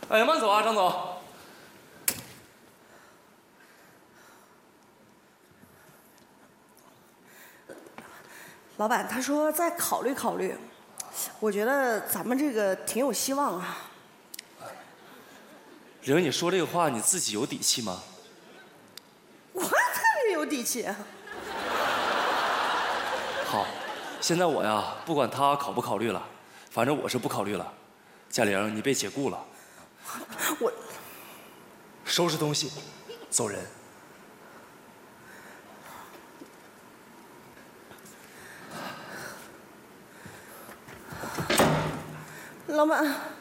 哎，慢走啊，张总。 老板他说再考虑考虑，我觉得咱们这个挺有希望啊。 玲，你说这个话你自己有底气吗？ 我特别有底气。 好，现在我呀，不管他考不考虑了，反正我是不考虑了。嘉玲，你被解雇了。 我收拾东西，走人。 老板。